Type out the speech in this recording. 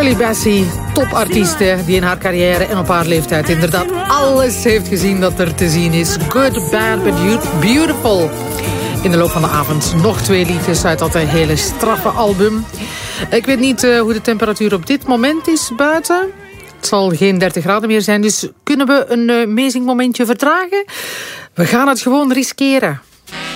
Shirley Bassey, topartieste die in haar carrière en op haar leeftijd inderdaad alles heeft gezien dat er te zien is. Good, bad, but beautiful. In de loop van de avond nog 2 liedjes uit dat hele straffe album. Ik weet niet hoe de temperatuur op dit moment is buiten. Het zal geen 30 graden meer zijn, dus kunnen we een amazing momentje vertragen? We gaan het gewoon riskeren.